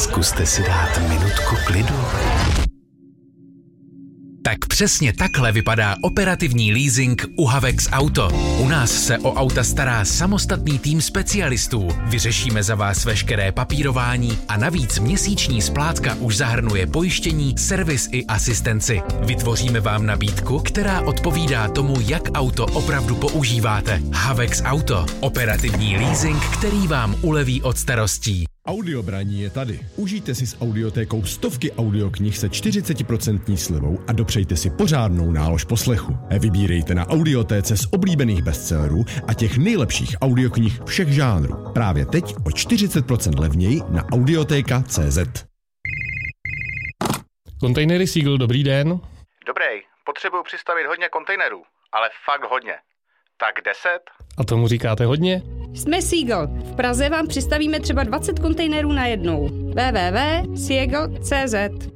Zkuste si dát minutku klidu. Tak přesně takhle vypadá operativní leasing u Havex Auto. U nás se o auta stará samostatný tým specialistů. Vyřešíme za vás veškeré papírování a navíc měsíční splátka už zahrnuje pojištění, servis i asistenci. Vytvoříme vám nabídku, která odpovídá tomu, jak auto opravdu používáte. Havex Auto. Operativní leasing, který vám uleví od starostí. Audiobraní je tady. Užijte si s audiotékou stovky audioknih se 40% slevou a dopřejte si pořádnou nálož poslechu. Vybírejte na audiotéce z oblíbených bestsellerů a těch nejlepších audioknih všech žánrů. Právě teď o 40% levněji na audiotéka.cz. Kontejnery Seagull, dobrý den. Dobrý, potřebuju přistavit hodně kontejnerů, ale fakt hodně. Tak 10? A tomu říkáte hodně? Jsme Seagull. V Praze vám přistavíme třeba 20 kontejnerů najednou. www.seagull.cz